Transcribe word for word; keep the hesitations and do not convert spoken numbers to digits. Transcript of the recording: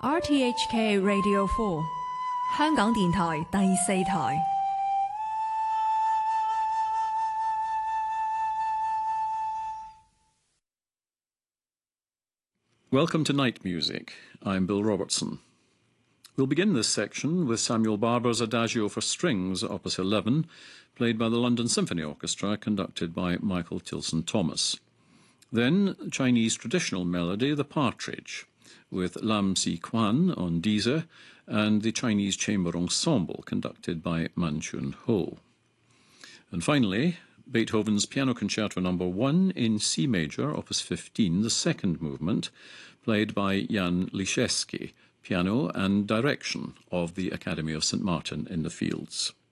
R T H K Radio four 香港電台第四台。 Welcome to Night Music. I'm Bill Robertson. We'll begin this section with Samuel Barber's Adagio for Strings, Opus eleven, played by the London Symphony Orchestra, conducted by Michael Tilson Thomas. Then Chinese traditional melody, The Partridge, with Lam Si Quan on Dieze, and the Chinese Chamber Ensemble, conducted by Man Chun Ho. And finally, Beethoven's Piano Concerto Number one in C major, Opus fifteen, the second movement, played by Jan Liszewski, piano and direction of the Academy of Saint Martin in the Fields.